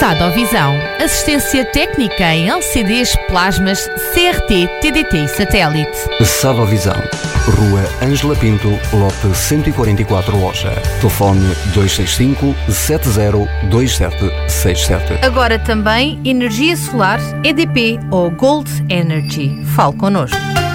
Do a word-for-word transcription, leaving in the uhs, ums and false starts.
Sadovisão. Assistência técnica em L C Ds, plasmas, C R T, T D T e satélite. Sadovisão. Rua Ângela Pinto, lote cento e quarenta e quatro, Loja. Telefone dois seis cinco, sete zero dois sete seis sete. Agora também energia solar, E D P ou Gold Energy. Fale connosco.